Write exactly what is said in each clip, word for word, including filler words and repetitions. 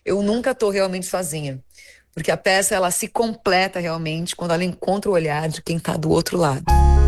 eu nunca tô realmente sozinha. Porque a peça, ela se completa realmente quando ela encontra o olhar de quem tá do outro lado.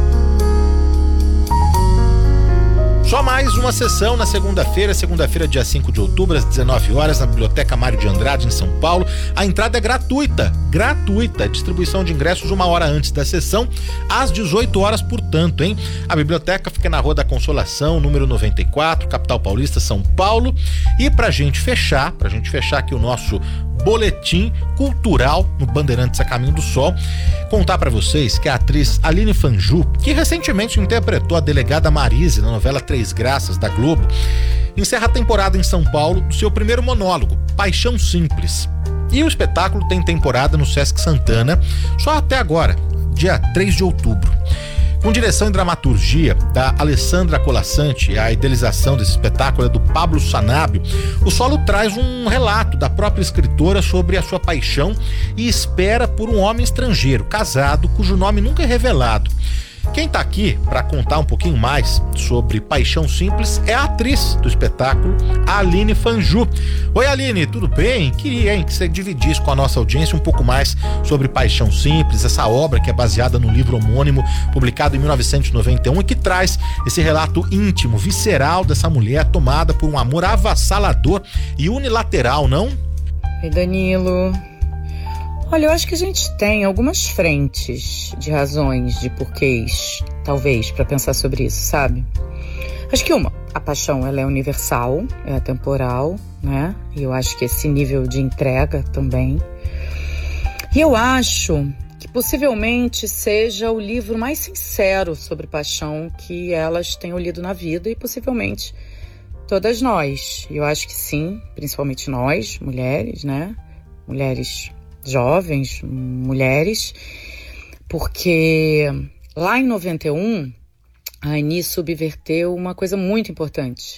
Só mais uma sessão na segunda-feira, segunda-feira, dia cinco de outubro, às dezenove horas, na Biblioteca Mário de Andrade, em São Paulo. A entrada é gratuita, gratuita. Distribuição de ingressos uma hora antes da sessão, às dezoito horas, portanto, hein? A biblioteca fica na Rua da Consolação, número noventa e quatro, capital paulista, São Paulo. E pra gente fechar, pra gente fechar aqui o nosso boletim cultural no Bandeirantes a Caminho do Sol, contar pra vocês que a atriz Aline Fanju, que recentemente interpretou a delegada Marise na novela Três Graças da Globo, encerra a temporada em São Paulo do seu primeiro monólogo, Paixão Simples. E o espetáculo tem temporada no Sesc Santana só até agora, dia três de outubro. Com direção e dramaturgia da Alessandra Colasanti, a idealização desse espetáculo é do Pablo Sanabio, o solo traz um relato da própria escritora sobre a sua paixão e espera por um homem estrangeiro, casado, cujo nome nunca é revelado. Quem tá aqui para contar um pouquinho mais sobre Paixão Simples é a atriz do espetáculo, a Aline Fanju. Oi, Aline, tudo bem? Queria, hein, que você dividisse com a nossa audiência um pouco mais sobre Paixão Simples, essa obra que é baseada no livro homônimo, publicado em mil novecentos e noventa e um, e que traz esse relato íntimo, visceral dessa mulher tomada por um amor avassalador e unilateral, não? Oi, Danilo. Olha, eu acho que a gente tem algumas frentes de razões, de porquês, talvez, para pensar sobre isso, sabe? Acho que uma, a paixão, ela é universal, é atemporal, né? E eu acho que esse nível de entrega também. E eu acho que possivelmente seja o livro mais sincero sobre paixão que elas tenham lido na vida e possivelmente todas nós. Eu acho que sim, principalmente nós, mulheres, né? Mulheres jovens, mulheres, porque lá em noventa e um, a Ani subverteu uma coisa muito importante.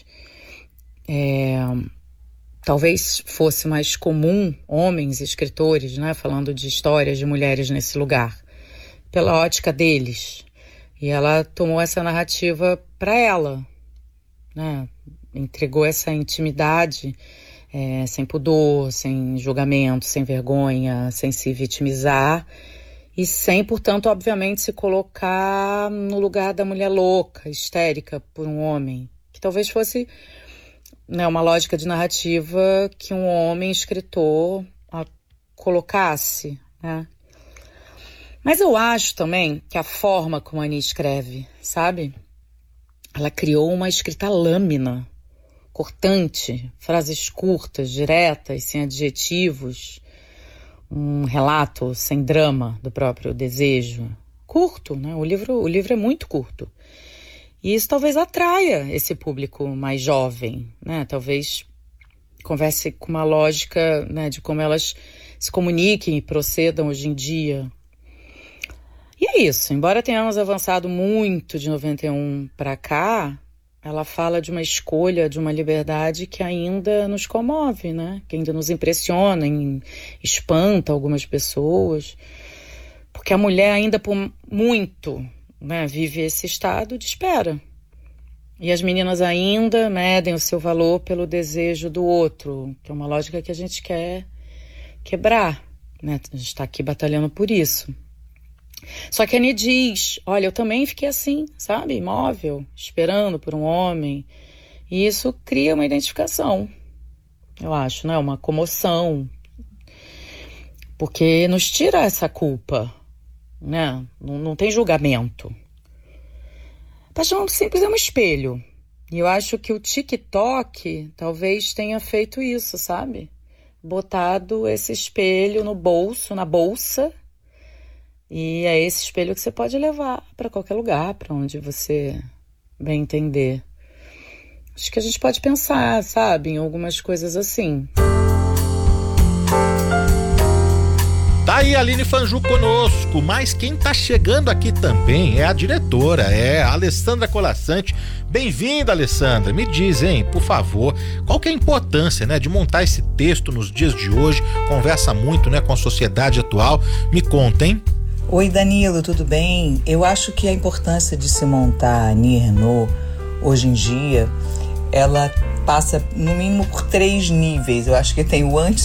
É, talvez fosse mais comum homens escritores, né, falando de histórias de mulheres nesse lugar, pela ótica deles. E ela tomou essa narrativa para ela, né, entregou essa intimidade, É, sem pudor, sem julgamento, sem vergonha, sem se vitimizar e sem, portanto, obviamente, se colocar no lugar da mulher louca, histérica por um homem, que talvez fosse, né, uma lógica de narrativa que um homem escritor a, colocasse, né? Mas eu acho também que a forma como a Ani escreve, sabe? Ela criou uma escrita lâmina, cortante, frases curtas, diretas, sem adjetivos, um relato sem drama do próprio desejo. Curto, né? O livro, o livro é muito curto. E isso talvez atraia esse público mais jovem, né? Talvez converse com uma lógica, né, de como elas se comuniquem e procedam hoje em dia. E é isso, embora tenhamos avançado muito de noventa e um para cá, ela fala de uma escolha, de uma liberdade que ainda nos comove, né? Que ainda nos impressiona, em, espanta algumas pessoas. Porque a mulher ainda por muito, né, vive esse estado de espera. E as meninas ainda medem o seu valor pelo desejo do outro, que é uma lógica que a gente quer quebrar, né? A gente está aqui batalhando por isso. Só que a Ani diz, olha, eu também fiquei assim, sabe, imóvel, esperando por um homem. E isso cria uma identificação, eu acho, né, uma comoção. Porque nos tira essa culpa, né, não, não tem julgamento. Paixão Simples é um espelho. E eu acho que o TikTok talvez tenha feito isso, sabe? Botado esse espelho no bolso, na bolsa. E é esse espelho que você pode levar para qualquer lugar, para onde você bem entender. Acho que a gente pode pensar, sabe, em algumas coisas assim. Tá aí a Aline Fanju conosco, mas quem tá chegando aqui também é a diretora, é a Alessandra Colasanti. Bem-vinda, Alessandra. Me diz, hein, por favor, qual que é a importância, né, de montar esse texto nos dias de hoje? Conversa muito, né, com a sociedade atual. Me conta, hein? Oi, Danilo, tudo bem? Eu acho que a importância de se montar a Annie Ernaux hoje em dia, ela passa no mínimo por três níveis. Eu acho que tem o antes